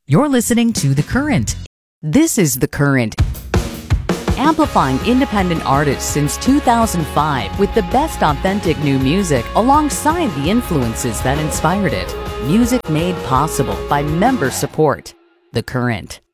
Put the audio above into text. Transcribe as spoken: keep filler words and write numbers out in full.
You're listening to The Current. This is The Current, amplifying independent artists since two thousand five with the best authentic new music alongside the influences that inspired it. Music made possible by member support. The Current.